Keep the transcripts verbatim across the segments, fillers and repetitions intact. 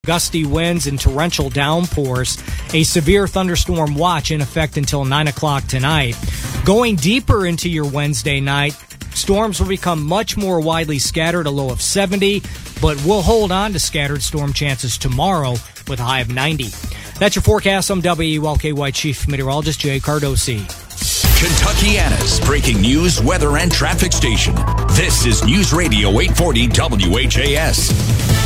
Gusty winds and torrential downpours. A severe thunderstorm watch in effect until nine o'clock tonight. Going deeper into your Wednesday night, storms will become much more widely scattered, a low of seventy, but we'll hold on to scattered storm chances tomorrow with a high of ninety. That's your forecast. I'm W E L K Y Chief Meteorologist Jay Cardosi. Kentuckiana's breaking news, weather, and traffic station. This is News Radio eight forty W H A S.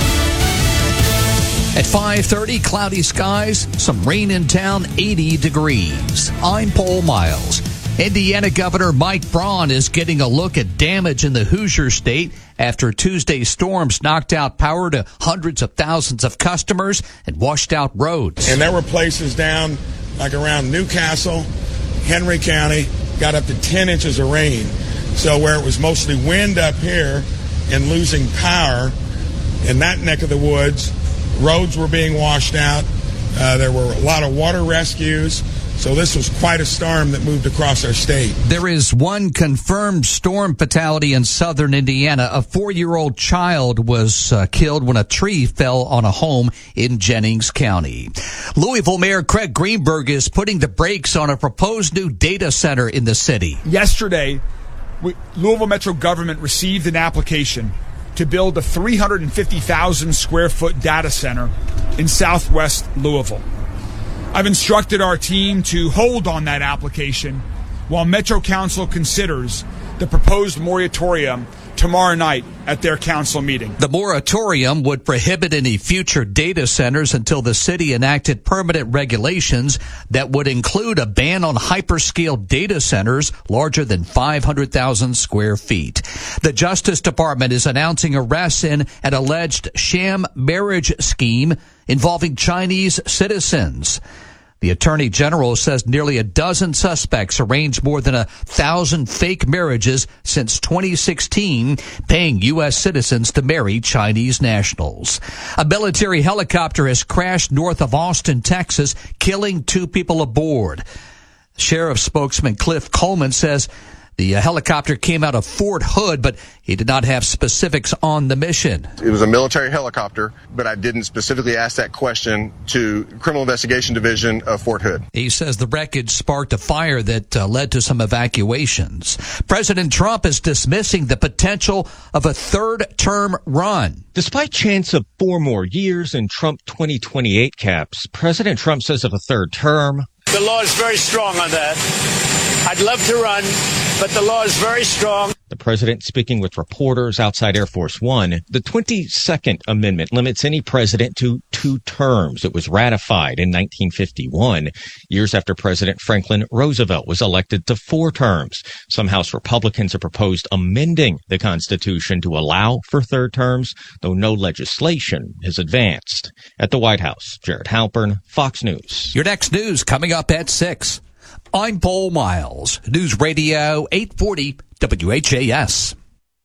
At five thirty, cloudy skies, some rain in town, eighty degrees. I'm Paul Miles. Indiana Governor Mike Braun is getting a look at damage in the Hoosier State after Tuesday's storms knocked out power to hundreds of thousands of customers and washed out roads. And there were places down like around Newcastle, Henry County, got up to ten inches of rain. So where it was mostly wind up here and losing power in that neck of the woods, roads were being washed out. Uh, there were a lot of water rescues. So this was quite a storm that moved across our state. There is one confirmed storm fatality in southern Indiana. A four-year-old child was uh, killed when a tree fell on a home in Jennings County. Louisville Mayor Craig Greenberg is putting the brakes on a proposed new data center in the city. Yesterday, we, Louisville Metro government received an application to build a three hundred fifty thousand square foot data center in southwest Louisville. I've instructed our team to hold on that application while Metro Council considers the proposed moratorium tomorrow night at their council meeting. The moratorium would prohibit any future data centers until the city enacted permanent regulations that would include a ban on hyperscale data centers larger than five hundred thousand square feet. The Justice Department is announcing arrests in an alleged sham marriage scheme involving Chinese citizens. The Attorney General says nearly a dozen suspects arranged more than a thousand fake marriages since twenty sixteen, paying U S citizens to marry Chinese nationals. A military helicopter has crashed north of Austin, Texas, killing two people aboard. Sheriff spokesman Cliff Coleman says the helicopter came out of Fort Hood, but he did not have specifics on the mission. It was a military helicopter, but I didn't specifically ask that question to Criminal Investigation Division of Fort Hood. He says the wreckage sparked a fire that uh, led to some evacuations. President Trump is dismissing the potential of a third-term run. Despite chance of four more years in Trump twenty twenty-eight caps, President Trump says of a third term, the law is very strong on that. I'd love to run, but the law is very strong. The president speaking with reporters outside Air Force One. The twenty-second Amendment limits any president to two terms. It was ratified in nineteen fifty-one, years after President Franklin Roosevelt was elected to four terms. Some House Republicans have proposed amending the Constitution to allow for third terms, though no legislation has advanced. At the White House, Jared Halpern, Fox News. Your next news coming up at six. I'm Paul Miles, News Radio eight forty W H A S.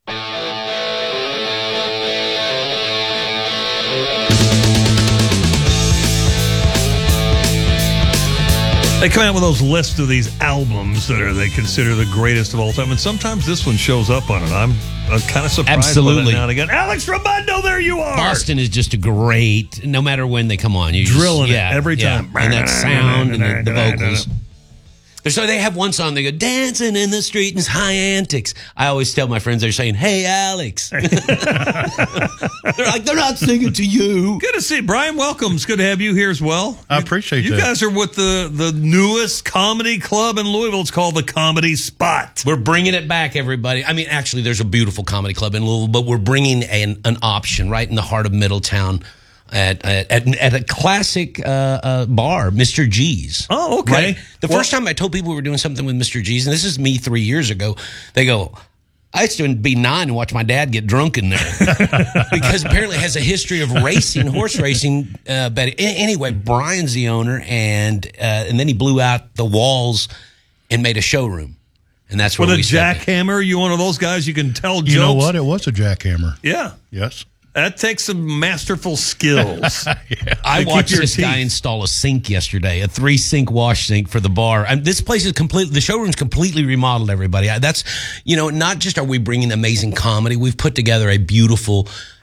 They come out with those lists of these albums that are they consider the greatest of all time, and sometimes this one shows up on it. I'm, I'm kind of surprised Absolutely. by that now and again. Alex Raimondo, there you are. Boston is just a great, no matter when they come on. You Drilling just, it yeah, every yeah. time. And that sound and the, the vocals. So they have one song, they go, dancing in the street and high antics. I always tell my friends, they're saying, hey, Alex. They're like, they're not singing to you. Good to see you. Brian, welcome. It's good to have you here as well. I appreciate you. You that. guys are with the, the newest comedy club in Louisville. It's called the Comedy Spot. We're bringing it back, everybody. I mean, actually, there's a beautiful comedy club in Louisville, but we're bringing an, an option right in the heart of Middletown. At, at at a classic uh, uh, bar, Mister G's. Oh, okay. Right? The well, first time I told people we were doing something with Mister G's, and this is me three years ago, they go, I used to be nine and watch my dad get drunk in there. Because apparently it has a history of racing, horse racing. Uh, but anyway, Brian's the owner, and uh, and then he blew out the walls and made a showroom. And that's where with we a jackhammer. You one of those guys you can tell jokes. You know what? It was a jackhammer. Yeah. Yes. That takes some masterful skills. yeah. I watched this teeth. guy install a sink yesterday, a three sink wash sink for the bar. And this place is completely, the showroom's completely remodeled, everybody. That's, you know, not just are we bringing amazing comedy, we've put together a beautiful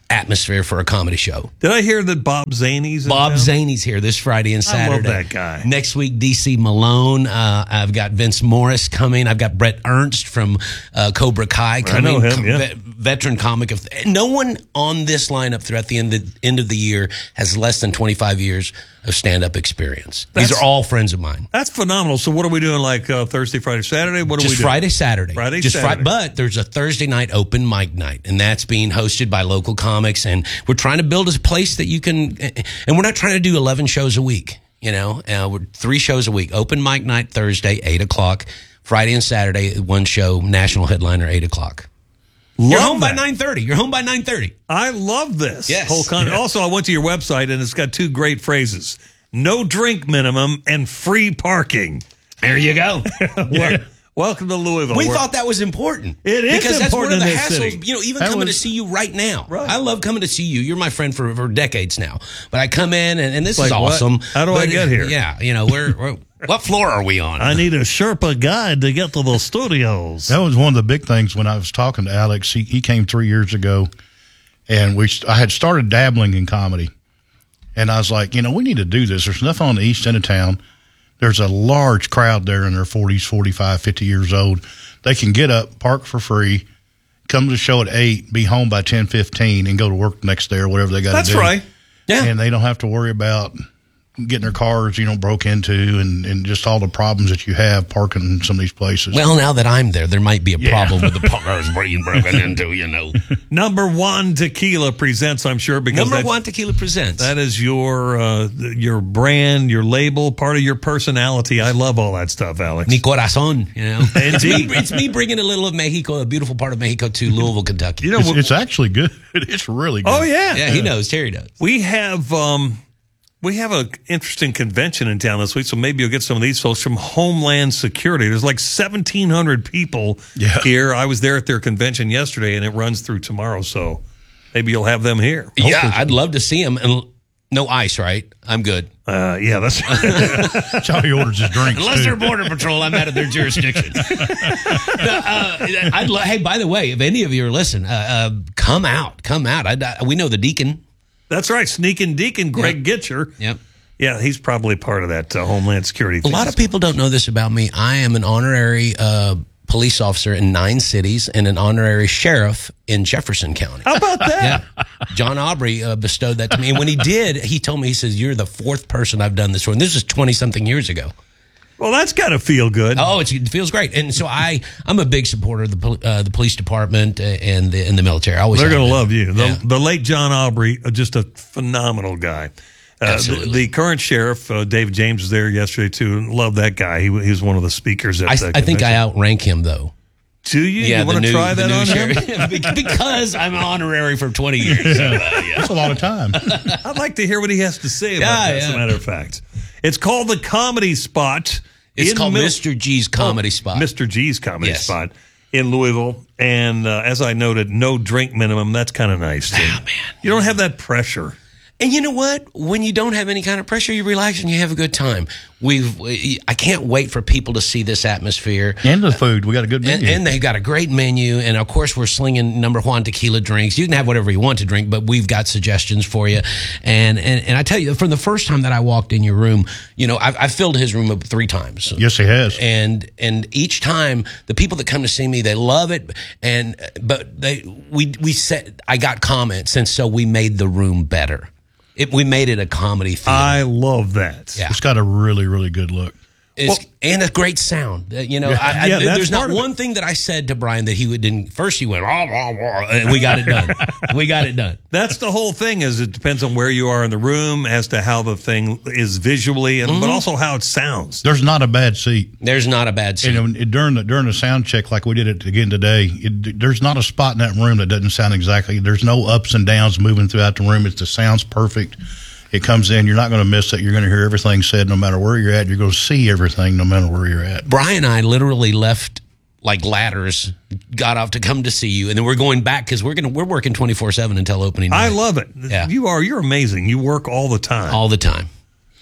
atmosphere for a comedy show. Did I hear that Bob Zaney's in Bob town? Zaney's here this Friday and Saturday. I love that guy. Next week, D C Malone. Uh, I've got Vince Morris coming. I've got Brett Ernst from uh, Cobra Kai coming. I know him, Com- yeah. ve- veteran comic. Of no one on this lineup throughout the end of, end of the year has less than twenty-five years of stand-up experience. That's- These are all friends of mine. That's phenomenal. So what are we doing, like uh, Thursday, Friday, Saturday? What are Just we doing? Friday, Saturday. Friday, Just Saturday. Fri- but there's a Thursday night open mic night, and that's being hosted by local comics. And we're trying to build a place that you can, and we're not trying to do eleven shows a week. You know, uh, we're three shows a week. Open mic night Thursday, eight o'clock. Friday and Saturday, one show. National headliner, eight o'clock. Love You're home by that. nine thirty. You're home by nine thirty. I love this. Yes. Whole con- Yeah. Also, I went to your website, and it's got two great phrases. No drink minimum and free parking. There you go. Well, welcome to Louisville. We We're- thought that was important. It is because that's one important of the in this hassles. city. You know, even That coming was- to see you right now. Right. I love coming to see you. You're my friend for, for decades now. But I come in and, and this Like is what? awesome. How do I But, get here? Yeah, you know, we're, we're what floor are we on? I need a Sherpa guide to get to the studios. That was one of the big things when I was talking to Alex. He, he came three years ago, and we I had started dabbling in comedy. And I was like, you know, we need to do this. There's nothing on the east end of town. There's a large crowd there in their forties, forty-five, fifty years old. They can get up, park for free, come to the show at eight, be home by ten fifteen, and go to work the next day or whatever they got to do. That's right. Yeah. And they don't have to worry about getting their cars, you know, broke into and, and just all the problems that you have parking in some of these places. Well, now that I'm there, there might be a problem with the cars being broken into, you know. Number One Tequila presents, I'm sure, because Number that- One Tequila presents. that is your uh, your brand, your label, part of your personality. I love all that stuff, Alex. Mi corazón, you know. It's me, Indeed. it's me bringing a little of Mexico, a beautiful part of Mexico, to Louisville, Kentucky. You know, it's, we- it's actually good. It's really good. oh yeah, yeah, he knows. Terry does. We have um, we have an interesting convention in town this week, so maybe you'll get some of these folks from Homeland Security. There's like seventeen hundred people Yeah. here. I was there at their convention yesterday, and it runs through tomorrow, so maybe you'll have them here. Yeah, I'd love to see him. And no ice, right? I'm good. Uh, yeah, that's That's how he orders his drinks, Unless too. they're Border Patrol, I'm out of their jurisdiction. No, uh, I'd lo- hey, by the way, if any of you are listening, uh, uh, come out. Come out. I, I, we know the deacon. that's right. Sneaking Deacon Greg Gitcher. Yep. Yeah, he's probably part of that uh, Homeland Security A thing. lot of people don't know this about me. I am an honorary uh, police officer in nine cities and an honorary sheriff in Jefferson County. How about that? Yeah. John Aubrey uh, bestowed that to me. And when he did, he told me, he says, you're the fourth person I've done this for. And this was twenty-something years ago. Well, that's got to feel good. Oh, it's, it feels great. And so I, I'm a big supporter of the pol- uh, the police department uh, and the, and the military. I always They're have going to been. love you. The, Yeah. the late John Aubrey, uh, just a phenomenal guy. Uh, the, Absolutely. the current sheriff, uh, David James, was there yesterday, too. Love that guy. He, he was one of the speakers at I, the I think I convention. outrank him, though. Do you? Yeah, you want the to new, try the that new on him? sheriff. Be- because I'm an honorary for twenty years. So, uh, yeah. That's a lot of time. I'd like to hear what he has to say about Yeah, that, as a yeah. matter of fact. It's called The Comedy Spot. It's in called Mil- Mister G's Comedy Oh, Spot. Mister G's Comedy Yes. Spot in Louisville. And uh, as I noted, no drink minimum. That's kind of nice, too. Ah, man. You don't have that pressure. And you know what? When you don't have any kind of pressure, you relax and you have a good time. We've, we, I can't wait for people to see this atmosphere. And the food. We got a good And, menu. and they've got a great menu. And of course, we're slinging number one tequila drinks. You can have whatever you want to drink, but we've got suggestions for you. And and, and I tell you, from the first time that I walked in your room, you know, I've, I've filled his room up three times. Yes, he has. And and each time, the people that come to see me, they love it. And but they we we said I got comments, and so we made the room better. It, we made it a comedy theater. I love that. Yeah. It's got a really, really good look. It's, and a great sound. Uh, You know, I, I, Yeah, that's there's not part of it. one thing that I said to Brian that he would, didn't. First, he went, "Rah, rah, rah," and we got it done. we got it done. That's the whole thing. Is it depends on where you are in the room as to how the thing is visually, and Mm-hmm. but also how it sounds. There's not a bad seat. There's not a bad scene. You know, during the during the sound check, like we did it again today, it, there's not a spot in that room that doesn't sound exactly. There's no ups and downs moving throughout the room. It's the sound's perfect. It comes in. You're not going to miss it. You're going to hear everything said, no matter where you're at. You're going to see everything, no matter where you're at. Brian and I literally left like ladders, got off to come to see you, and then we're going back because we're gonna we're working twenty four seven until opening night. I love it. Yeah. You are. You're amazing. You work all the time. all the time.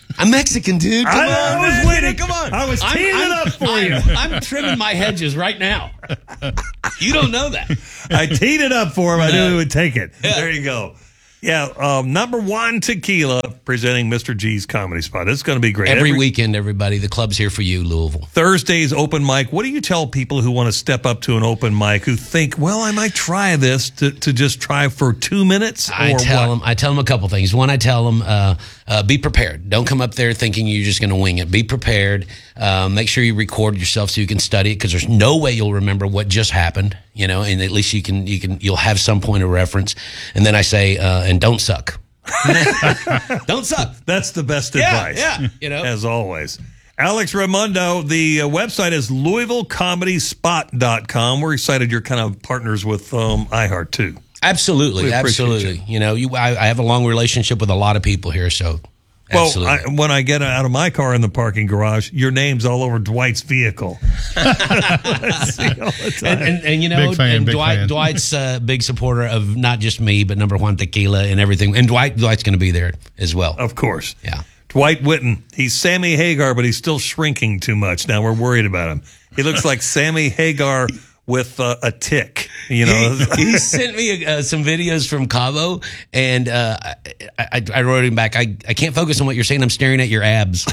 I'm Mexican, dude. Come I, on, I was man. waiting. Come on. I was teeing I'm, it I'm, up for I'm, you. I'm trimming my hedges right now. You don't know that. I teed it up for him. I knew he would take it. Yeah. There you go. Yeah, um, number one tequila presenting Mister G's Comedy Spot. It's going to be great. Every, Every weekend, everybody. The club's here for you, Louisville. Thursday's open mic. What do you tell people who want to step up to an open mic who think, well, I might try this to, to just try for two minutes? Or I tell what? them. I tell them a couple things. One, I tell them, uh, uh, be prepared. Don't come up there thinking you're just going to wing it. Be prepared. Uh, make sure you record yourself so you can study it, because there's no way you'll remember what just happened. You know, and at least you can you can you'll have some point of reference. And then I say, uh, and don't suck. Don't suck. That's the best Yeah, advice. yeah, you know. As always. Alex Raimondo, the uh, website is Louisville Comedy Spot dot com. We're excited you're kind of partners with um, iHeart, too. Absolutely, We appreciate absolutely. You, you know, you, I, I have a long relationship with a lot of people here, so Well, absolutely. I, when I get out of my car in the parking garage, your name's all over Dwight's vehicle. I see all the time. And, and, and you know, Big fan, and big Dwight, fan. Dwight's a big supporter of not just me, but number one tequila and everything. And Dwight, Dwight's going to be there as well. Of course. Yeah. Dwight Witten. He's Sammy Hagar, but he's still shrinking too much. Now we're worried about him. He looks like Sammy Hagar with uh, a tick. You know, he, he sent me uh, some videos from Cabo, and uh, I, I, I wrote him back. I, I can't focus on what you're saying. I'm staring at your abs.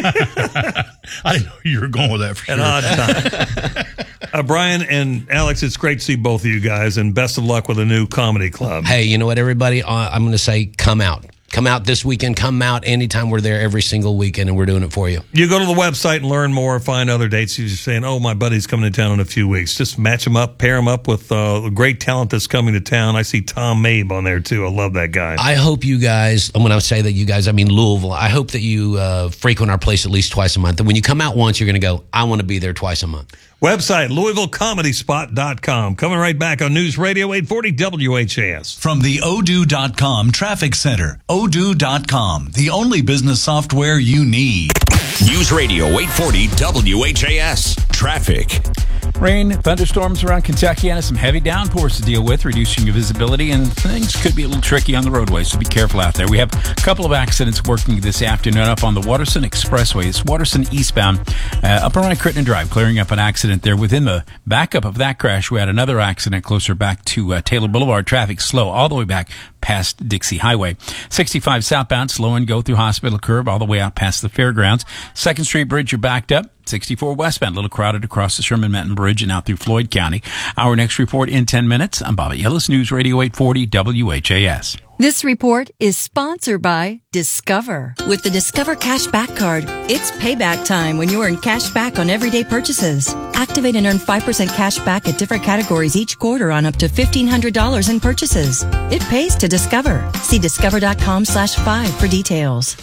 I didn't know you were going with that for an sure. odd time. Uh, Brian and Alex, it's great to see both of you guys, and best of luck with a new comedy club. Hey, you know what, everybody? Uh, I'm going to say, come out. Come out this weekend. Come out anytime. We're there every single weekend, and we're doing it for you. You go to the website and learn more, find other dates. You're just saying, oh, my buddy's coming to town in a few weeks. Just match them up, pair them up with uh, great talent that's coming to town. I see Tom Mabe on there, too. I love that guy. I hope you guys, and when I say that you guys, I mean Louisville, I hope that you uh, frequent our place at least twice a month. And when you come out once, you're going to go, I want to be there twice a month. Website, Louisville Comedy Spot dot com. Coming right back on News Radio eight forty W H A S. From the Odoo dot com Traffic Center. Odoo dot com, the only business software you need. News Radio eight forty W H A S. Traffic. Rain, thunderstorms around Kentucky, and some heavy downpours to deal with, reducing your visibility, and things could be a little tricky on the roadway, so be careful out there. We have a couple of accidents working this afternoon up on the Waterson Expressway. It's Waterson eastbound, uh, up around Crittenden Drive, clearing up an accident there. Within the backup of that crash, we had another accident closer back to uh, Taylor Boulevard. Traffic slow all the way back past Dixie Highway. sixty-five southbound, slow and go through Hospital Curve all the way out past the fairgrounds. second Street Bridge, you're backed up. sixty-four westbound, a little crowded across the Sherman-Menton Bridge and out through Floyd County. Our next report in ten minutes. I'm Bobby Ellis, News Radio eight forty W H A S. This report is sponsored by Discover. With the Discover Cash Back Card, it's payback time when you earn cash back on everyday purchases. Activate and earn five percent cash back at different categories each quarter on up to fifteen hundred dollars in purchases. It pays to Discover. See discover.com slash five for details.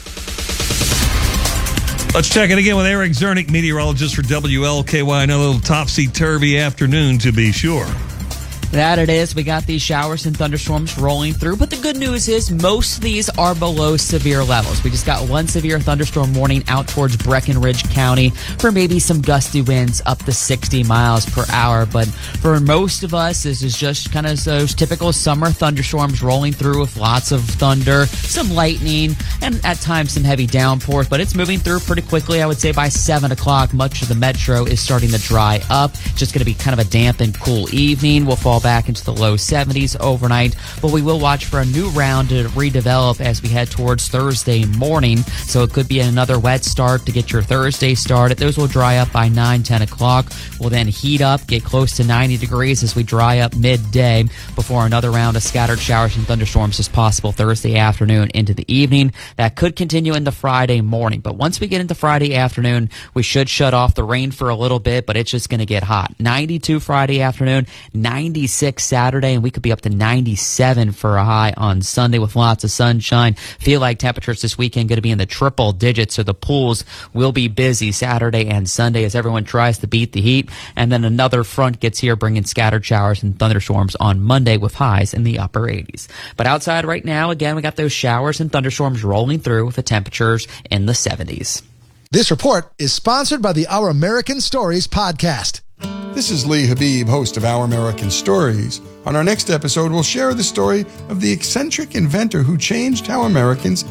Let's check it again with Eric Zernick, meteorologist for W L K Y. Another little topsy-turvy afternoon, to be sure. That it is. We got these showers and thunderstorms rolling through, but the good news is most of these are below severe levels. We just got one severe thunderstorm warning out towards Breckenridge County for maybe some gusty winds up to sixty miles per hour. But for most of us, this is just kind of those typical summer thunderstorms rolling through with lots of thunder, some lightning, and at times some heavy downpours. But it's moving through pretty quickly. I would say by seven o'clock, much of the metro is starting to dry up. Just going to be kind of a damp and cool evening. We'll fall back into the low seventies overnight, but we will watch for a new round to redevelop as we head towards Thursday morning. So it could be another wet start to get your Thursday started. Those will dry up by nine, ten o'clock. We'll then heat up, get close to ninety degrees as we dry up midday before another round of scattered showers and thunderstorms is possible Thursday afternoon into the evening. That could continue into Friday morning, but once we get into Friday afternoon, we should shut off the rain for a little bit, but it's just going to get hot. ninety-two Friday afternoon, ninety-six Saturday, and we could be up to ninety-seven for a high on Sunday with lots of sunshine. Feel like temperatures this weekend going to be in the triple digits, so the pools will be busy Saturday and Sunday as everyone tries to beat the heat. And then another front gets here bringing scattered showers and thunderstorms on Monday with highs in the upper eighties. But outside right now, again, we got those showers and thunderstorms rolling through with the temperatures in the seventies. This report is sponsored by the Our American Stories podcast. This is Lee Habib, host of Our American Stories. On our next episode, we'll share the story of the eccentric inventor who changed how Americans ate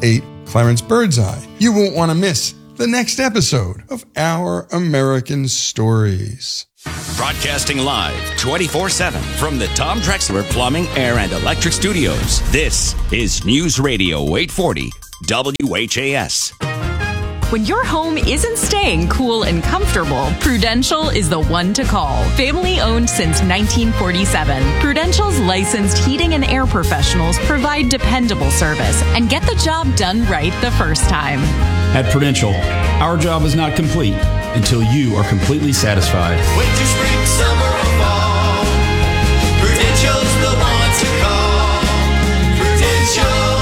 Clarence Birdseye. You won't want to miss the next episode of Our American Stories. Broadcasting live twenty-four seven from the Tom Drexler Plumbing, Air, and Electric Studios. This is News Radio eight forty W H A S. When your home isn't staying cool and comfortable, Prudential is the one to call. Family owned since nineteen forty-seven, Prudential's licensed heating and air professionals provide dependable service and get the job done right the first time. At Prudential, our job is not complete until you are completely satisfied. Winter, spring, summer, or fall, Prudential's the one to call. Prudential.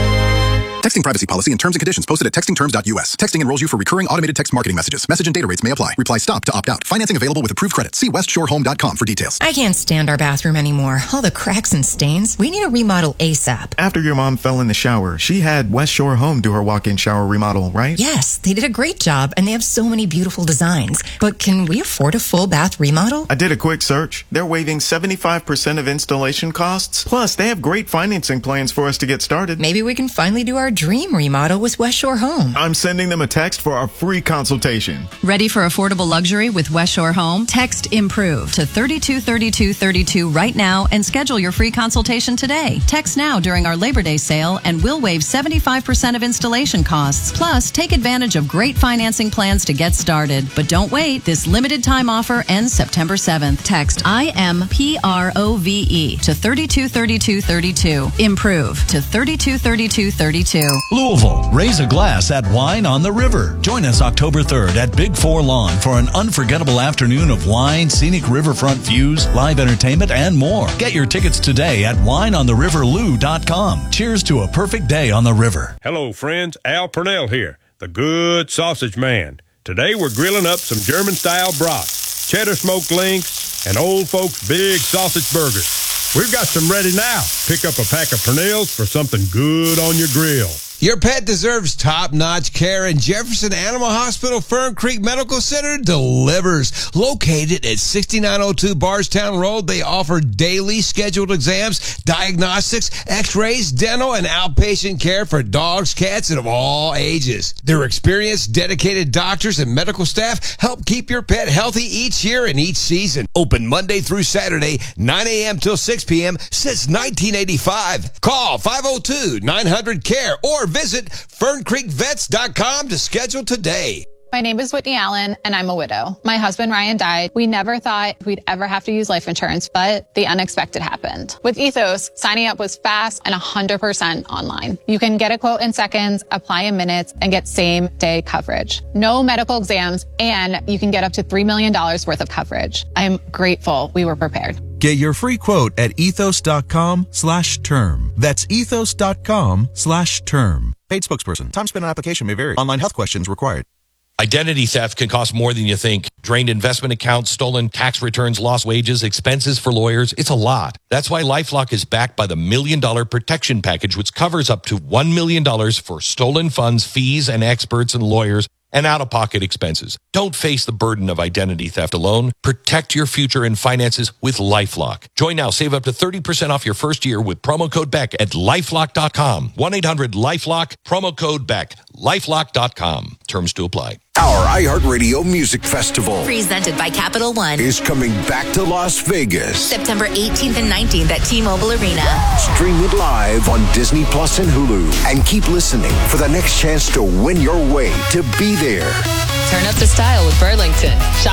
Texting privacy policy and terms and conditions posted at texting terms dot U S. Texting enrolls you for recurring automated text marketing messages. Message and data rates may apply. Reply stop to opt out. Financing available with approved credit. See west shore home dot com for details. I can't stand our bathroom anymore. All the cracks and stains. We need a remodel ASAP. After your mom fell in the shower, she had West Shore Home do her walk-in shower remodel, right? Yes, they did a great job, and they have so many beautiful designs. But can we afford a full bath remodel? I did a quick search. They're waiving seventy-five percent of installation costs. Plus, they have great financing plans for us to get started. Maybe we can finally do our dream remodel with West Shore Home. I'm sending them a text for our free consultation. Ready for affordable luxury with West Shore Home? Text IMPROVE to thirty-two thirty-two thirty-two right now and schedule your free consultation today. Text now during our Labor Day sale and we'll waive seventy-five percent of installation costs. Plus, take advantage of great financing plans to get started. But don't wait. This limited time offer ends September seventh. Text I M P R O V E to thirty-two thirty-two thirty-two. IMPROVE to thirty-two thirty-two thirty-two. Louisville, raise a glass at Wine on the River. Join us October third at Big Four Lawn for an unforgettable afternoon of wine, scenic riverfront views, live entertainment, and more. Get your tickets today at wine on the river lou dot com. Cheers to a perfect day on the river. Hello, friends. Al Purnell here, the good sausage man. Today we're grilling up some German-style brats, cheddar smoked links, and old folks' big sausage burgers. We've got some ready now. Pick up a pack of Purnells for something good on your grill. Your pet deserves top-notch care, and Jefferson Animal Hospital Fern Creek Medical Center delivers. Located at sixty-nine oh two Barstown Road, they offer daily scheduled exams, diagnostics, x-rays, dental, and outpatient care for dogs, cats, and of all ages. Their experienced, dedicated doctors and medical staff help keep your pet healthy each year and each season. Open Monday through Saturday, nine a.m. till six p.m. since nineteen eighty-five. Call five oh two nine hundred care or visit fern creek vets dot com to schedule today. My name is Whitney Allen, and I'm a widow. My husband, Ryan, died. We never thought we'd ever have to use life insurance, but the unexpected happened. With Ethos, signing up was fast and one hundred percent online. You can get a quote in seconds, apply in minutes, and get same-day coverage. No medical exams, and you can get up to three million dollars worth of coverage. I'm grateful we were prepared. Get your free quote at ethos.com slash term. That's ethos.com slash term. Paid spokesperson. Time spent on application may vary. Online health questions required. Identity theft can cost more than you think. Drained investment accounts, stolen tax returns, lost wages, expenses for lawyers. It's a lot. That's why LifeLock is backed by the Million Dollar Protection Package, which covers up to one million dollars for stolen funds, fees, and experts and lawyers, and out-of-pocket expenses. Don't face the burden of identity theft alone. Protect your future and finances with LifeLock. Join now. Save up to thirty percent off your first year with promo code Beck at lifelock dot com. one eight hundred lifelock, promo code Beck, lifelock dot com. Terms to apply. Our iHeartRadio Music Festival, presented by Capital One, is coming back to Las Vegas. September eighteenth and nineteenth at T-Mobile Arena. Stream it live on Disney Plus and Hulu. And keep listening for the next chance to win your way to be there. Turn up the style with Burlington.